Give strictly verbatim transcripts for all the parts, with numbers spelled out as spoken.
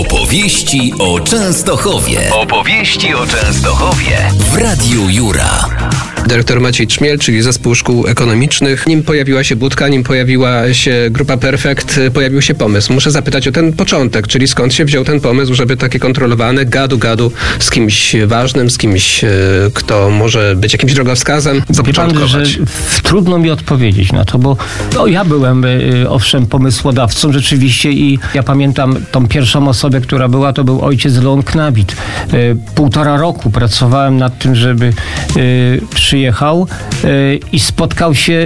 Opowieści o Częstochowie. Opowieści o Częstochowie w Radiu Jura. Dyrektor Maciej Trzmiel, czyli Zespół Szkół Ekonomicznych. Nim pojawiła się Budka, nim pojawiła się Grupa Perfekt, pojawił się pomysł. Muszę zapytać o ten początek, czyli skąd się wziął ten pomysł, żeby takie kontrolowane gadu-gadu z kimś ważnym, z kimś, kto może być jakimś drogowskazem, zapoczątkować. Pan, że trudno mi odpowiedzieć na to, bo no, ja byłem owszem pomysłodawcą rzeczywiście i ja pamiętam tą pierwszą osobę, która była, to był ojciec Leon Knabit. Półtora roku pracowałem nad tym, żeby przyjechał i spotkał się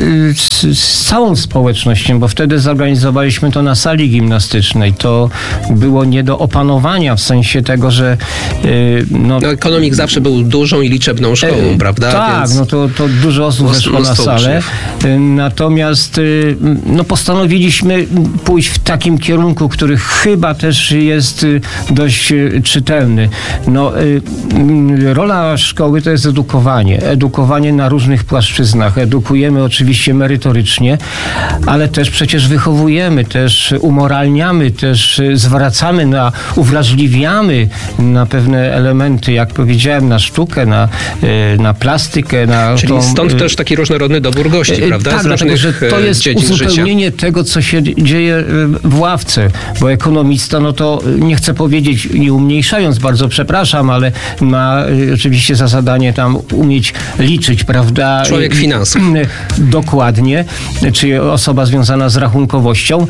z, z całą społecznością, bo wtedy zorganizowaliśmy to na sali gimnastycznej. To było nie do opanowania w sensie tego, że no, no ekonomik zawsze był dużą i liczebną szkołą, e, prawda? Tak, Więc no to, to dużo osób zeszło na salę. Natomiast no, postanowiliśmy pójść w takim kierunku, który chyba też jest dość czytelny. No, rola szkoły to jest edukowanie. Edukowanie na różnych płaszczyznach. Edukujemy oczywiście merytorycznie, ale też przecież wychowujemy, też umoralniamy, też zwracamy na, uwrażliwiamy na pewne elementy, jak powiedziałem, na sztukę, na, na plastykę. Na Czyli tą, stąd też taki różnorodny dobór gości, prawda? Tak, dlatego, że to jest uzupełnienie życia. tego, co się dzieje w ławce, bo ekonomista, no to nie chcę powiedzieć, nie umniejszając, bardzo przepraszam, ale ma oczywiście za zadanie tam umieć liczyć, prawda? Człowiek finansów. Dokładnie, czy osoba związana z rachunkowością,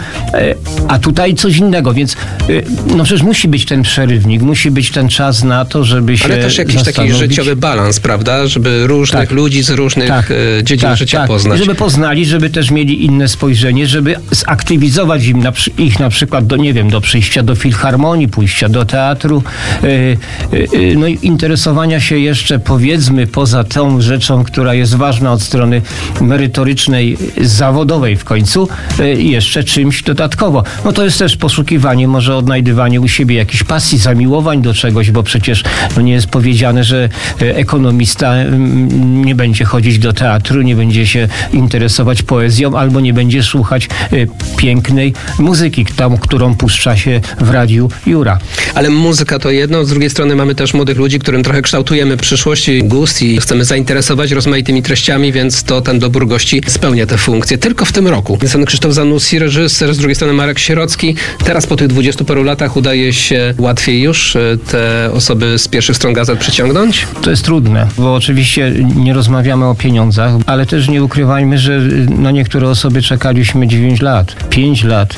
a tutaj coś innego, więc no przecież musi być ten przerywnik, musi być ten czas na to, żeby się Ale też jakiś zastanowić. taki życiowy balans, prawda? Żeby różnych tak. ludzi z różnych tak. dziedzin tak, życia tak. poznać. Żeby poznali, żeby też mieli inne spojrzenie, żeby zaktywizować im na, ich na przykład do, nie wiem, do przyjścia do filharmonii, pójścia do teatru, yy, yy, no i interesowania się jeszcze, powiedzmy, poza tą rzeczą, która jest ważna od strony merytorycznej, zawodowej w końcu, yy, jeszcze czymś dodatkowo. No to jest też poszukiwanie, może odnajdywanie u siebie jakichś pasji, zamiłowań do czegoś, bo przecież no nie jest powiedziane, że ekonomista nie będzie chodzić do teatru, nie będzie się interesować poezją, albo nie będzie słuchać pięknej muzyki, tam, którą puszcza się w Radiu Jura. Ale muzyka to jedno, z drugiej strony mamy też młodych ludzi, którym trochę kształtujemy przyszłość i gust i chcemy zainteresować rozmaitymi treściami, więc to ten dobór gości spełnia tę funkcję. Tylko w tym roku. Jest ten Krzysztof Zanussi, reżyser, z drugiej strony Marek Sierocki. Teraz po tych dwudziestu paru latach udaje się łatwiej już te osoby z pierwszych stron gazet przyciągnąć? To jest trudne, bo oczywiście nie rozmawiamy o pieniądzach, ale też nie ukrywajmy, że na niektóre osoby czekaliśmy dziewięć lat, pięć lat.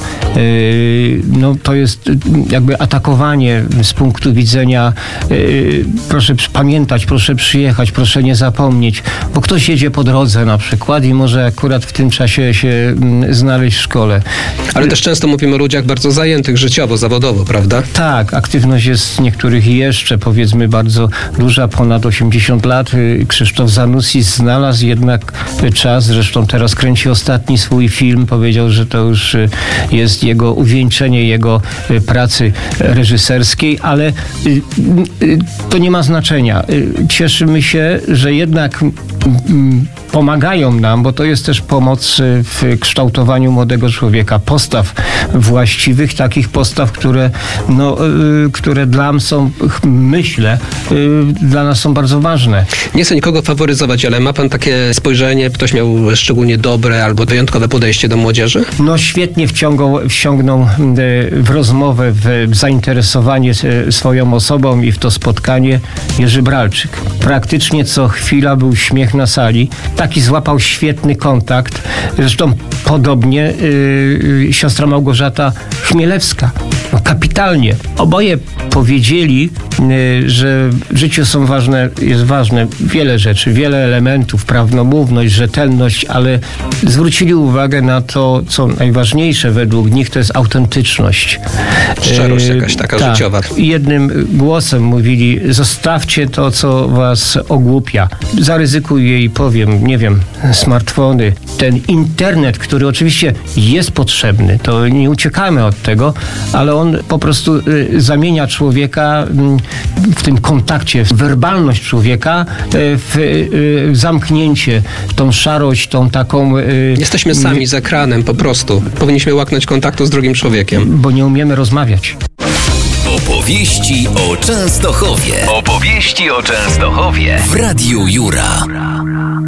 Yy, no to jest jakby atakowanie z punktu widzenia yy, proszę pamiętać, proszę przyjechać, proszę nie zapomnieć, bo ktoś jedzie po drodze na przykład i może akurat w tym czasie się yy, znaleźć w szkole. Ale też często mówimy o ludziach bardzo zajętych życiowo, zawodowo, prawda? Tak, aktywność jest niektórych jeszcze, powiedzmy, bardzo duża, ponad osiemdziesiąt lat. Krzysztof Zanussi znalazł jednak czas, zresztą teraz kręci ostatni swój film, powiedział, że to już jest jego uwieńczenie, jego pracy reżyserskiej, ale to nie ma znaczenia. Cieszymy się, że jednak pomagają nam, bo to jest też pomoc w kształtowaniu młodego człowieka, postaw właściwych, takich postaw, które, no, które dla nas są, myślę, dla nas są bardzo ważne. Nie chcę nikogo faworyzować, ale ma pan takie spojrzenie, ktoś miał szczególnie dobre albo wyjątkowe podejście do młodzieży? No świetnie wciągał, wciągnął w rozmowę, w zainteresowanie swoją osobą i w to spotkanie Jerzy Bralczyk. Praktycznie co chwila był śmiech na sali. Taki złapał świetny kontakt. Zresztą podobnie yy, siostra Małgorzata Chmielewska. No, kapitalnie. Oboje powiedzieli, yy, że w życiu są ważne, jest ważne wiele rzeczy, wiele elementów, prawnomówność, rzetelność, ale zwrócili uwagę na to, co najważniejsze według nich, to jest autentyczność. Szczerość jakaś taka tak. życiowa. Jednym głosem mówili, zostawcie to, co was ogłupia. Zaryzykuję i powiem, nie wiem, smartfony, ten internet, który oczywiście jest potrzebny, to nie uciekamy od tego, ale on po prostu y, zamienia człowieka y, w tym kontakcie, w werbalność człowieka, y, w y, zamknięcie, tą szarość, tą taką... Y, Jesteśmy sami y, z ekranem po prostu. Powinniśmy łaknąć kontaktu z drugim człowiekiem. Bo nie umiemy rozmawiać. Opowieści o Częstochowie. Opowieści o Częstochowie w Radiu Jura.